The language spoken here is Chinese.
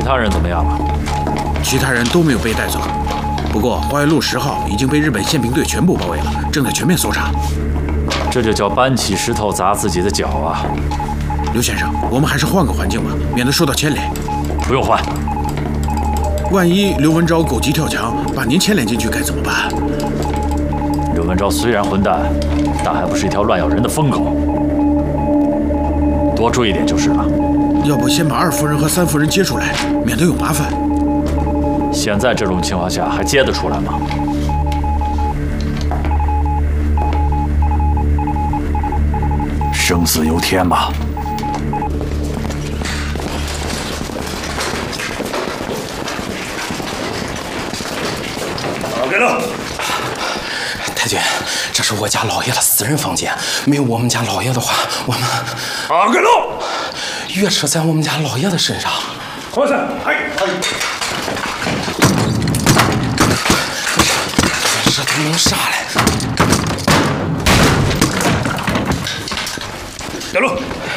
他人怎么样了？ 其他人都没有被带走，不过花园路10号已经被日本宪兵队全部包围了，正在全面搜查。 这就叫搬起石头砸自己的脚啊！ 刘先生，我们还是换个环境吧，免得受到牵连。 不用换。 万一刘文昭狗急跳墙，把您牵连进去该怎么办？ 刘文昭虽然混蛋，但还不是一条乱咬人的疯狗。多注意点就是了。 要不先把2夫人和3夫人接出来，免得有麻烦。 现在这种情况下还接得出来吗？生死由天嘛。 给了。 太君，这是我家老爷的私人房间，没有我们家老爷的话，我们给了。 月车在我们家老爷的身上。 皇上， 这他能啥嘞？ 小路，